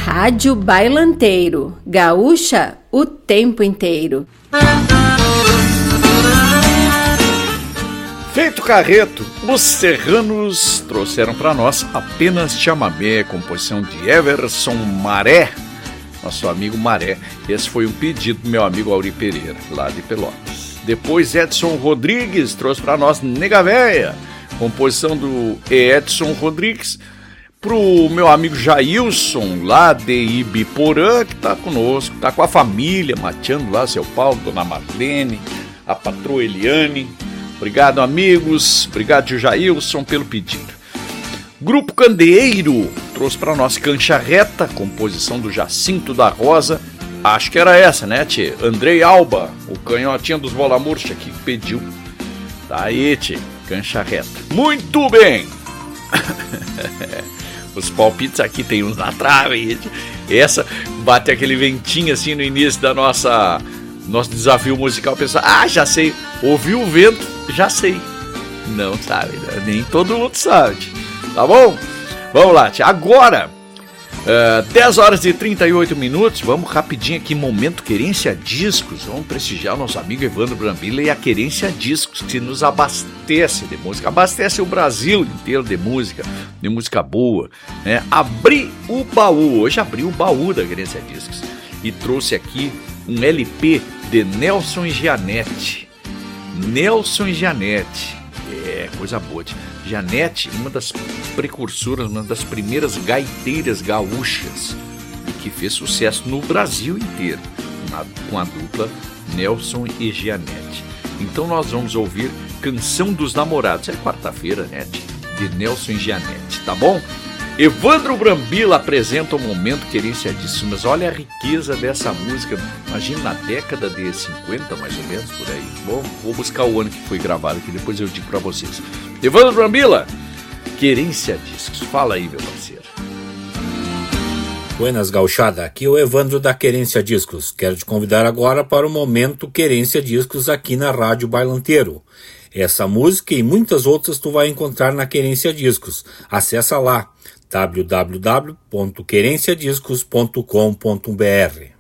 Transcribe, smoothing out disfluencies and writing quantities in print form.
Rádio Bailanteiro, gaúcha o tempo inteiro. Feito Carreto, os serranos trouxeram para nós apenas chamamé, composição de Everson Maré, nosso amigo Maré. Esse foi um pedido do meu amigo Auri Pereira, lá de Pelotas. Depois Edson Rodrigues trouxe para nós Nega Véia, composição do Edson Rodrigues, pro meu amigo Jailson, lá de Ibiporã, que tá conosco, tá com a família, mateando lá, seu Paulo, dona Marlene, a patroa Eliane. Obrigado, amigos. Obrigado, Jailson, pelo pedido. Grupo Candeeiro trouxe para nós Cancha Reta, composição do Jacinto da Rosa. Acho que era essa, né, tchê? Andrei Alba, o canhotinho dos Bola Murcha que pediu. Tá aí, tchê. Cancha Reta. Muito bem. Os palpites aqui tem uns na trave. Essa bate aquele ventinho assim no início da nosso desafio musical. Pensar, já sei. Ouviu o vento, já sei. Não sabe, nem todo mundo sabe. Tá bom? Vamos lá, tia. Agora, 10 horas e 38 minutos. Vamos rapidinho aqui, Momento Querência Discos. Vamos prestigiar o nosso amigo Evandro Brambila e a Querência Discos, que nos abastece de música. Abastece o Brasil inteiro de música boa, né? Abri o baú. Hoje abri o baú da Querência Discos e trouxe aqui um LP de Nelson e Janete. Nelson e Janete. Coisa boa. Janete, uma das precursoras, uma das primeiras gaiteiras gaúchas e que fez sucesso no Brasil inteiro com a dupla Nelson e Janete. Então nós vamos ouvir Canção dos Namorados. É quarta-feira, né? De Nelson e Janete, tá bom? Evandro Brambila apresenta o Momento Querência Discos, mas olha a riqueza dessa música. Imagina na década de 50, mais ou menos, por aí. Bom, vou buscar o ano que foi gravado, que depois eu digo pra vocês. Evandro Brambila, Querência Discos. Fala aí, meu parceiro. Buenas, gauchada. Aqui é o Evandro da Querência Discos. Quero te convidar agora para o Momento Querência Discos aqui na Rádio Bailanteiro. Essa música e muitas outras tu vai encontrar na Querência Discos. Acessa lá www.querenciadiscos.com.br.